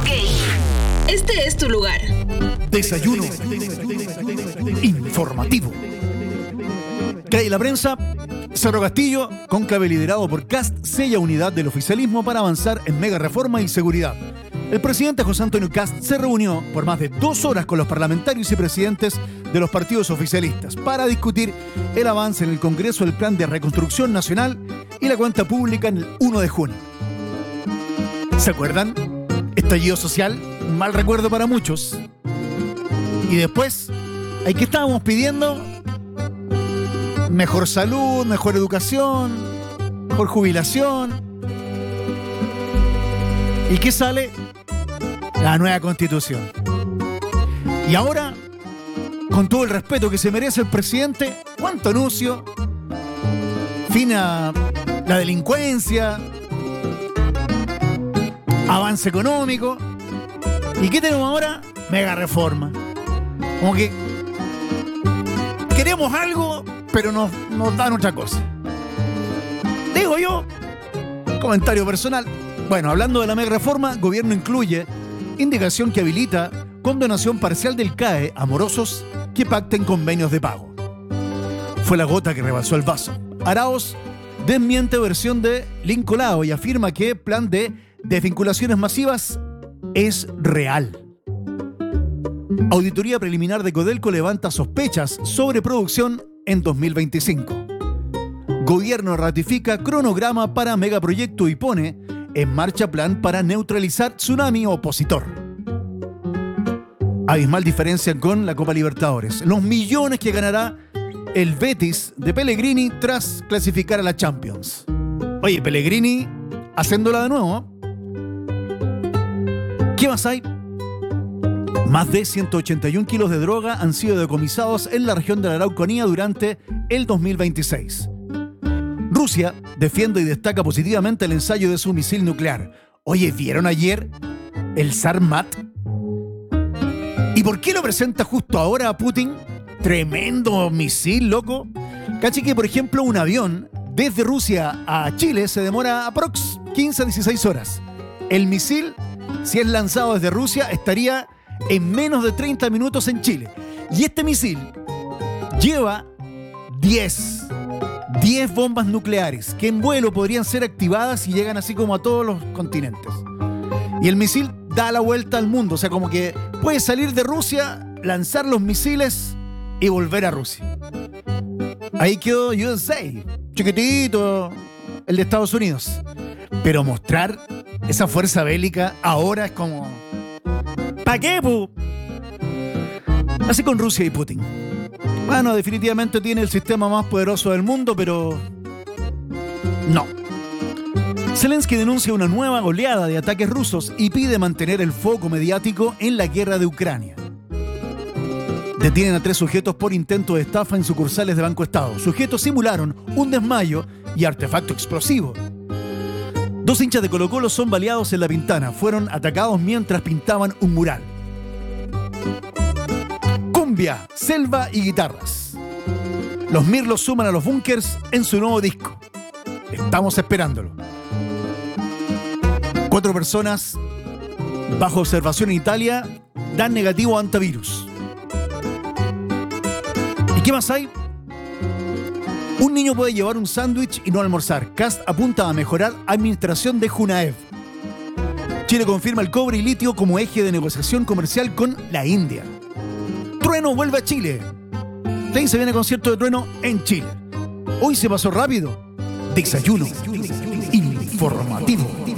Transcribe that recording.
Ok, este es tu lugar. Desayuno informativo. ¿Qué hay en la prensa? Cerro Castillo, cónclave liderado por Kast, sella unidad del oficialismo para avanzar en mega reforma y seguridad. El presidente José Antonio Kast se reunió por más de 2 horas con los parlamentarios y presidentes de los partidos oficialistas para discutir el avance en el Congreso del Plan de Reconstrucción Nacional y la cuenta pública en el 1 de junio. ¿Se acuerdan? Estallido social, mal recuerdo para muchos. Y después, ¿hay qué estábamos pidiendo? Mejor salud, mejor educación, mejor jubilación. ¿Y qué sale? La nueva Constitución. Y ahora, con todo el respeto que se merece el presidente, ¿cuánto anuncio? Fin a la delincuencia, avance económico. ¿Y qué tenemos ahora? Mega reforma. Como que queremos algo, pero nos dan otra cosa. Digo yo, comentario personal. Bueno, hablando de la mega reforma, gobierno incluye indicación que habilita condonación parcial del CAE a morosos que pacten convenios de pago. Fue la gota que rebasó el vaso. Arauz desmiente versión de Lincolao y afirma que el plan de desvinculaciones masivas es real. Auditoría preliminar de Codelco levanta sospechas sobre producción en 2025. Gobierno ratifica cronograma para megaproyecto y pone en marcha plan para neutralizar tsunami opositor. Abismal diferencia con la Copa Libertadores. Los millones que ganará el Betis de Pellegrini tras clasificar a la Champions. Oye, Pellegrini haciéndola de nuevo. ¿Qué más hay? Más de 181 kilos de droga han sido decomisados en la región de la Araucanía durante el 2026. Rusia defiende y destaca positivamente el ensayo de su misil nuclear. Oye, ¿vieron ayer el Sarmat? ¿Y por qué lo presenta justo ahora a Putin? Tremendo misil, loco. Caché que, por ejemplo, un avión desde Rusia a Chile se demora aprox 15 a 16 horas. El misil, si es lanzado desde Rusia, estaría en menos de 30 minutos en Chile. Y este misil lleva 10 bombas nucleares que en vuelo podrían ser activadas y llegan así como a todos los continentes. Y el misil da la vuelta al mundo, o sea, como que puede salir de Rusia, lanzar los misiles y volver a Rusia. Ahí quedó USA, chiquitito, el de Estados Unidos. Pero mostrar esa fuerza bélica ahora es como... ¿Para qué, pu? Así con Rusia y Putin. Bueno, definitivamente tiene el sistema más poderoso del mundo, pero... no. Zelensky denuncia una nueva oleada de ataques rusos y pide mantener el foco mediático en la guerra de Ucrania. Detienen a 3 sujetos por intento de estafa en sucursales de Banco Estado. Sujetos simularon un desmayo y artefacto explosivo. 2 hinchas de Colo-Colo son baleados en La Pintana. Fueron atacados mientras pintaban un mural. Cumbia, selva y guitarras. Los Mirlos suman a los Bunkers en su nuevo disco. Estamos esperándolo. 4 personas bajo observación en Italia dan negativo a antivirus. ¿Y qué más hay? Un niño puede llevar un sándwich y no almorzar. Kast apunta a mejorar administración de Junaev. Chile confirma el cobre y litio como eje de negociación comercial con la India. Trueno vuelve a Chile. Ahí se viene concierto de Trueno en Chile. Hoy se pasó rápido. Desayuno informativo.